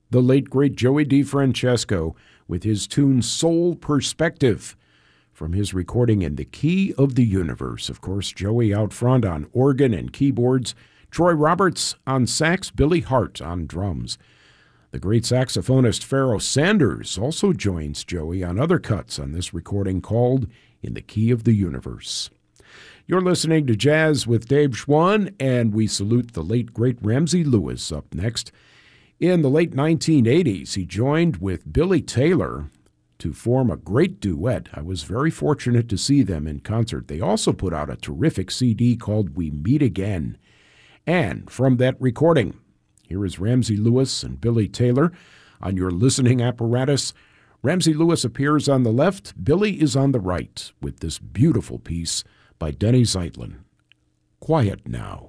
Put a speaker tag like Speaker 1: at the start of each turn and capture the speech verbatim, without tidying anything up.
Speaker 1: the late, great Joey DeFrancesco with his tune Soul Perspective from his recording in the Key of the Universe. Of course, Joey out front on organ and keyboards, Troy Roberts on sax, Billy Hart on drums. The great saxophonist Pharoah Sanders also joins Joey on other cuts on this recording called In the Key of the Universe. You're listening to Jazz with Dave Schwann, and we salute the late, great Ramsey Lewis up next. In the late nineteen eighties, he joined with Billy Taylor to form a great duet. I was very fortunate to see them in concert. They also put out a terrific C D called We Meet Again. And from that recording, here is Ramsey Lewis and Billy Taylor on your listening apparatus. Ramsey Lewis appears on the left, Billy is on the right, with this beautiful piece by Denny Zeitlin, Quiet Now.